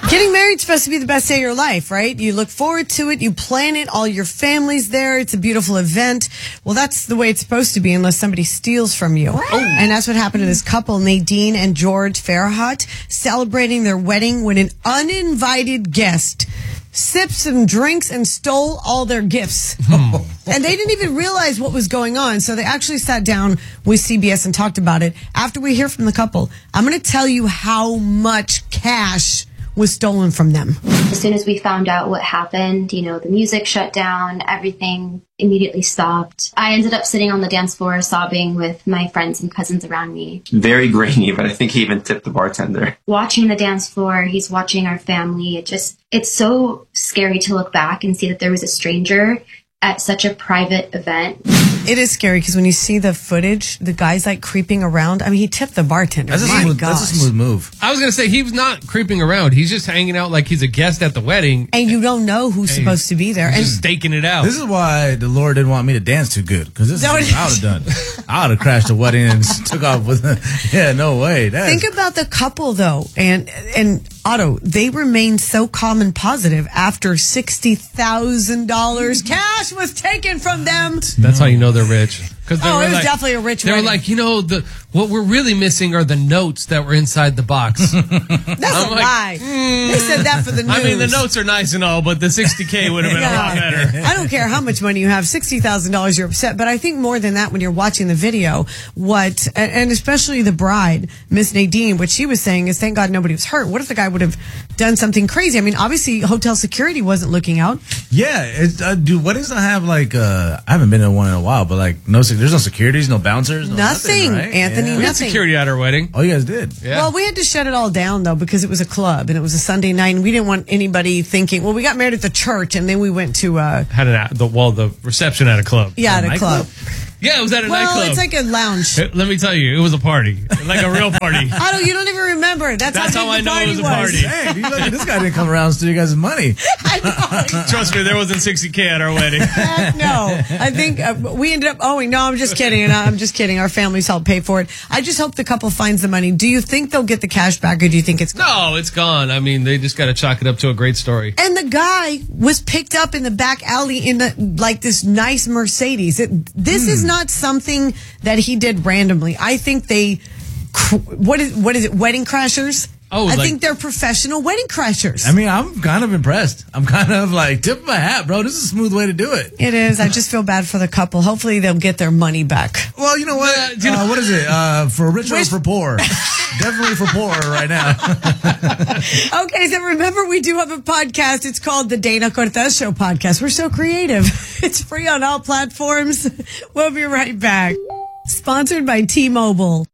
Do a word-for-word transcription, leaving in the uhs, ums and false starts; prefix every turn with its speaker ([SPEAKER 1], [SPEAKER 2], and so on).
[SPEAKER 1] Getting married is supposed to be the best day of your life, right? You look forward to it. You plan it. All your family's there. It's a beautiful event. Well, that's the way it's supposed to be unless somebody steals from you. Oh. And that's what happened to this couple, Nadine and George Farragut, celebrating their wedding when an uninvited guest sipped some drinks and stole all their gifts. And they didn't even realize what was going on. So they actually sat down with C B S and talked about it. After we hear from the couple, I'm going to tell you how much cash was stolen from them.
[SPEAKER 2] As soon as we found out what happened, you know, the music shut down, everything immediately stopped. I ended up sitting on the dance floor sobbing with my friends and cousins around me.
[SPEAKER 3] Very grainy, but I think he even tipped the bartender.
[SPEAKER 2] Watching the dance floor, he's watching our family. It just, it's so scary to look back and see that there was a stranger at such a private event.
[SPEAKER 1] It is scary because when you see the footage, the guy's like creeping around. I mean, he tipped the bartender.
[SPEAKER 4] That's a,
[SPEAKER 1] My
[SPEAKER 4] smooth,
[SPEAKER 1] gosh.
[SPEAKER 4] that's a smooth move.
[SPEAKER 5] I was going to say, he was not creeping around. He's just hanging out like he's a guest at the wedding.
[SPEAKER 1] And you don't know who's
[SPEAKER 5] Hey,
[SPEAKER 1] supposed to be there.
[SPEAKER 5] He's
[SPEAKER 1] And
[SPEAKER 5] just staking it out.
[SPEAKER 4] This is why the Lord didn't want me to dance too good. Because this is
[SPEAKER 1] No,
[SPEAKER 4] what
[SPEAKER 1] it-
[SPEAKER 4] I would have done. I would have crashed the wedding and took off with yeah, no way. That's,
[SPEAKER 1] think about the couple, though, and and Otto, they remained so calm and positive after sixty thousand dollars cash was taken from them.
[SPEAKER 5] That's how you know they're rich. Because
[SPEAKER 1] Oh, it was definitely a rich
[SPEAKER 5] They
[SPEAKER 1] wedding.
[SPEAKER 5] were like, you know, the what we're really missing are the notes that were inside the box.
[SPEAKER 1] That's
[SPEAKER 5] I'm
[SPEAKER 1] a
[SPEAKER 5] like,
[SPEAKER 1] lie. They said that for the news.
[SPEAKER 5] I mean, the notes are nice and all, but the sixty K would have been a lot better.
[SPEAKER 1] I don't care how much money you have, sixty thousand dollars you're upset. But I think more than that, when you're watching the video, what, and and especially the bride, Miss Nadine, what she was saying is, thank God nobody was hurt. What if the guy would have done something crazy? I mean, obviously, hotel security wasn't looking out.
[SPEAKER 4] yeah, it's, uh, dude, weddings don't have like, uh, I haven't been to one in a while, but like, no, sec- there's no securities, no bouncers, no
[SPEAKER 1] Nothing,
[SPEAKER 4] nothing, right?
[SPEAKER 1] Anthony,
[SPEAKER 4] Yeah.
[SPEAKER 5] We had
[SPEAKER 1] nothing.
[SPEAKER 5] security at our wedding.
[SPEAKER 4] Oh, you guys did?
[SPEAKER 5] Yeah.
[SPEAKER 1] Well, we had to shut it all down, though, because it was a club and it was a Sunday night, and we didn't want anybody thinking, well, we got married at the church, and then we went to, uh,
[SPEAKER 5] Had an a- the well the reception at a club.
[SPEAKER 1] yeah, at a
[SPEAKER 4] nightclub?
[SPEAKER 1] club.
[SPEAKER 5] Yeah, it was at a
[SPEAKER 1] Well,
[SPEAKER 5] nightclub.
[SPEAKER 1] it's like a lounge.
[SPEAKER 5] Uh, Let me tell you, it was a party, like a real party.
[SPEAKER 1] I don't, you don't even remember. That's,
[SPEAKER 5] That's
[SPEAKER 1] how,
[SPEAKER 5] how I
[SPEAKER 1] big the
[SPEAKER 5] know it
[SPEAKER 1] party
[SPEAKER 5] was a party.
[SPEAKER 4] Hey, you look at this guy didn't come around and steal you guys' money.
[SPEAKER 1] I know.
[SPEAKER 5] Trust me, there wasn't sixty K at our wedding.
[SPEAKER 1] Heck no. I think uh, we ended up owing. No, I'm just kidding. And I'm just kidding. Our families helped pay for it. I just hope the couple finds the money. Do you think they'll get the cash back, or do you think it's gone?
[SPEAKER 5] No, it's gone. I mean, they just got to chalk it up to a great story.
[SPEAKER 1] And the guy was picked up in the back alley in the, like this nice Mercedes. It, this is not something that he did randomly. I think they, cr- what is what is it? Wedding crashers.
[SPEAKER 5] Oh,
[SPEAKER 1] I
[SPEAKER 5] like-
[SPEAKER 1] think they're professional wedding crashers.
[SPEAKER 4] I mean, I'm kind of impressed. I'm kind of like, tip my hat, bro. This is a smooth way to do it.
[SPEAKER 1] It is. I just feel bad for the couple. Hopefully they'll get their money back.
[SPEAKER 4] Well, you know what?
[SPEAKER 5] Uh, you know-
[SPEAKER 4] uh, what is it? Uh, for rich or
[SPEAKER 1] Wish-
[SPEAKER 4] for poor? Definitely for poor right now.
[SPEAKER 1] Okay, so remember we do have a podcast. It's called the Dana Cortez Show Podcast. We're so creative. It's free on all platforms. We'll be right back. Sponsored by T-Mobile.